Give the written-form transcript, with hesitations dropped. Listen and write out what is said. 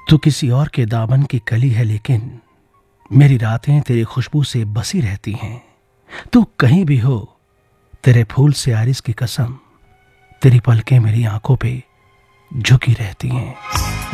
तू किसी और के दामन की कली है, लेकिन मेरी रातें तेरी खुशबू से बसी रहती हैं। तू कहीं भी हो, तेरे फूल से आरिस की कसम, तेरी पलकें मेरी आंखों पे झुकी रहती हैं।